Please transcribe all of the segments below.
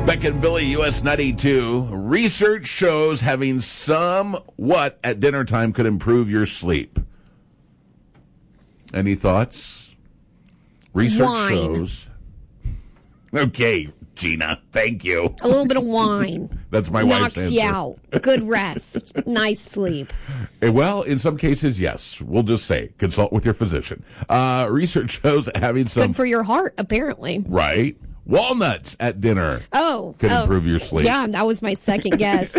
Beck and Billy, US 92. Research shows having somewhat at dinner time could improve your sleep. Any thoughts? Research shows. Okay, Gina, thank you. A little bit of wine. That's my wife's answer. Knocks you out. Good rest. Nice sleep. Well, in some cases, yes. We'll just say, consult with your physician. Research shows having some... Good for your heart, apparently. Right. Walnuts at dinner. Could improve your sleep. Yeah, that was my second guess.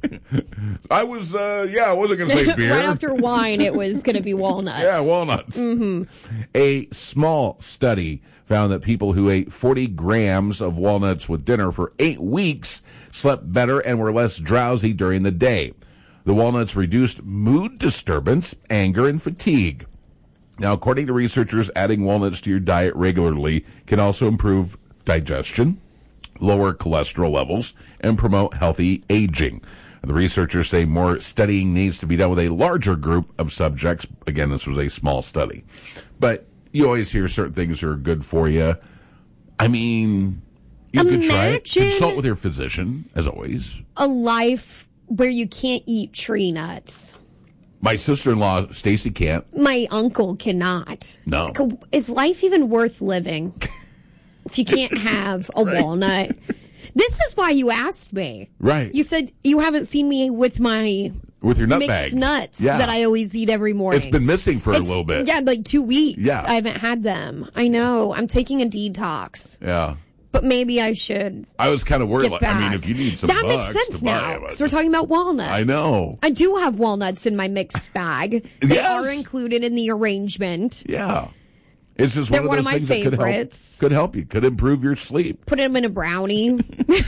I wasn't going to say beer. Right after wine, it was going to be walnuts. Yeah, walnuts. Mm-hmm. A small study found that people who ate 40 grams of walnuts with dinner for 8 weeks slept better and were less drowsy during the day. The walnuts reduced mood disturbance, anger, and fatigue. Now, according to researchers, adding walnuts to your diet regularly can also improve digestion, lower cholesterol levels, and promote healthy aging. The researchers say more studying needs to be done with a larger group of subjects. Again, this was a small study. But you always hear certain things are good for you. I mean, you could try it. Consult with your physician, as always. A life where you can't eat tree nuts. My sister-in-law, Stacy, can't. My uncle cannot. No. Is life even worth living if you can't have a walnut? This is why you asked me. Right. You said you haven't seen me with your nut mixed bag. Nuts that I always eat every morning. It's been missing for a little bit. Yeah, like 2 weeks. Yeah. I haven't had them. I know. I'm taking a detox. Yeah. But maybe I should. I was kind of worried. I mean, if you need some that bucks makes sense to now. buy it. So we're talking about walnuts. I know. I do have walnuts in my mixed bag. They Yes. are included in the arrangement. Yeah. It's just They're one of my those things favorites. that could help you, could improve your sleep. Put them in a brownie.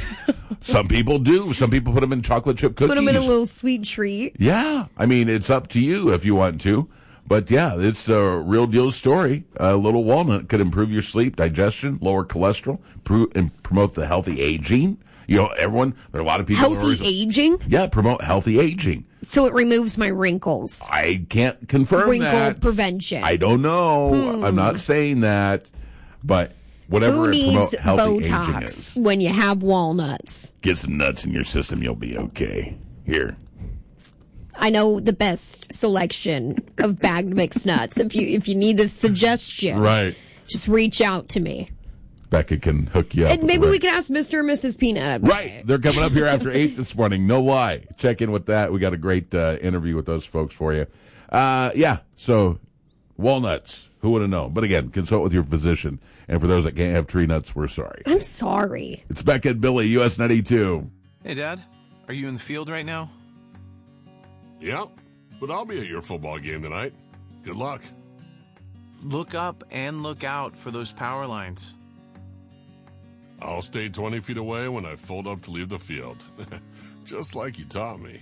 Some people do. Some people put them in chocolate chip cookies. Put them in a little sweet treat. Yeah. I mean, it's up to you if you want to. But yeah, it's a real deal story. A little walnut could improve your sleep, digestion, lower cholesterol, and promote the healthy aging. You know, there are a lot of people. Healthy aging? Yeah, promote healthy aging. So it removes my wrinkles. I can't confirm Wrinkle that. prevention. I don't know. I'm not saying that. But whatever Who needs healthy aging Botox is. when you have walnuts? Get some nuts in your system, you'll be okay. Here. I know the best selection of bagged mixed nuts. If you need a suggestion, right, just reach out to me. Becca can hook you up. And maybe we can ask Mr. and Mrs. Peanut. Right. They're coming up here after 8 this morning. No lie. Check in with that. We got a great interview with those folks for you. Yeah. So walnuts. Who would have known? But again, consult with your physician. And for those that can't have tree nuts, we're sorry. I'm sorry. It's Becca and Billy, US 92. Hey, Dad. Are you in the field right now? Yeah, but I'll be at your football game tonight. Good luck. Look up and look out for those power lines. I'll stay 20 feet away when I fold up to leave the field. Just like you taught me.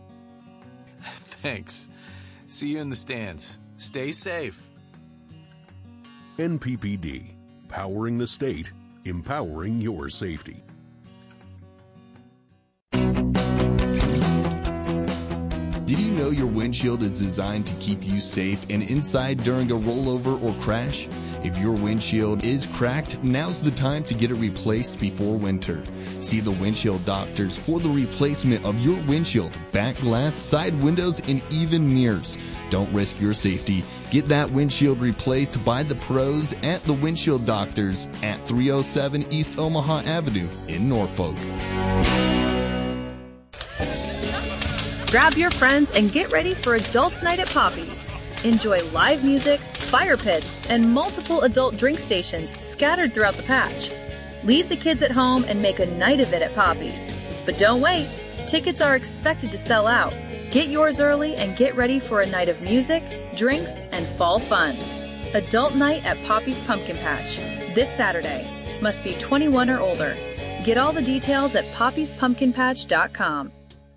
Thanks. See you in the stands. Stay safe. NPPD. Powering the state. Empowering your safety. Did you know your windshield is designed to keep you safe and inside during a rollover or crash? If your windshield is cracked, now's the time to get it replaced before winter. See the windshield doctors for the replacement of your windshield, back glass, side windows, and even mirrors. Don't risk your safety. Get that windshield replaced by the pros at the Windshield Doctors at 307 East Omaha Avenue in Norfolk. Grab your friends and get ready for Adults Night at Poppy's. Enjoy live music, fire pits, and multiple adult drink stations scattered throughout the patch. Leave the kids at home and make a night of it at Poppy's. But don't wait. Tickets are expected to sell out. Get yours early and get ready for a night of music, drinks, and fall fun. Adult Night at Poppy's Pumpkin Patch. This Saturday. Must be 21 or older. Get all the details at poppyspumpkinpatch.com.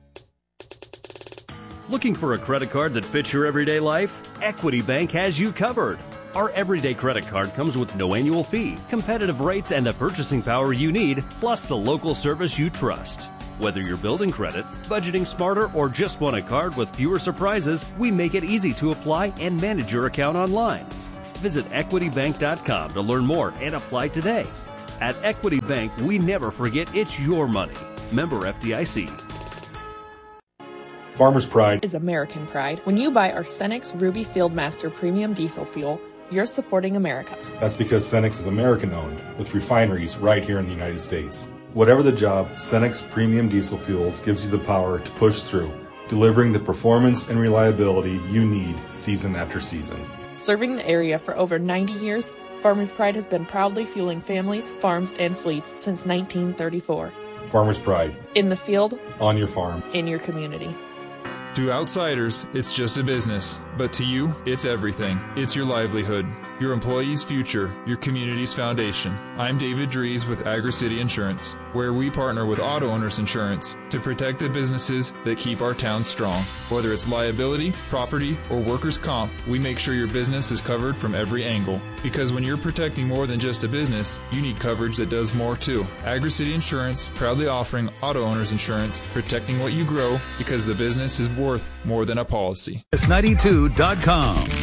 Looking for a credit card that fits your everyday life? Equity Bank has you covered. Our everyday credit card comes with no annual fee, competitive rates, and the purchasing power you need, plus the local service you trust. Whether you're building credit, budgeting smarter, or just want a card with fewer surprises, we make it easy to apply and manage your account online. Visit equitybank.com to learn more and apply today. At Equity Bank, we never forget it's your money. Member FDIC. Farmer's Pride is American pride. When you buy our Cenex Ruby Fieldmaster Premium Diesel Fuel, you're supporting America. That's because Cenex is American-owned, with refineries right here in the United States. Whatever the job, Cenex Premium Diesel Fuels gives you the power to push through, delivering the performance and reliability you need season after season. Serving the area for over 90 years, Farmer's Pride has been proudly fueling families, farms, and fleets since 1934. Farmer's Pride. In the field. On your farm. In your community. To outsiders, it's just a business, but to you, it's everything. It's your livelihood, your employees' future, your community's foundation. I'm David Dries with Agri-City Insurance, where we partner with Auto Owners Insurance to protect the businesses that keep our town strong. Whether it's liability, property, or workers' comp, we make sure your business is covered from every angle. Because when you're protecting more than just a business, you need coverage that does more too. Agri-City Insurance, proudly offering Auto Owners Insurance, protecting what you grow because the business is worth more than a policy. It's 92.com.